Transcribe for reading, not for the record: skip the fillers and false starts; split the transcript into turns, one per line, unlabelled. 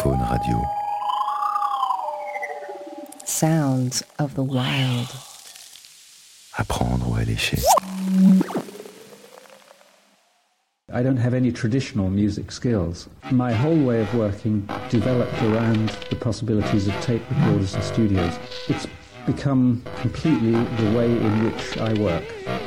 Faune Radio.
Sounds of the wild.
Apprendre ou allécher.
I don't have any traditional music skills. My whole way of working developed around the possibilities of tape recorders and studios. It's become completely the way in which I work.